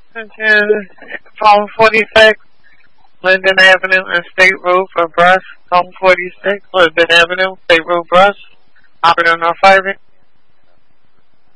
Attention, phone 46, Linden Avenue and State Road for Brush. Phone 46, Linden Avenue, State Road Brush. Operator not firing.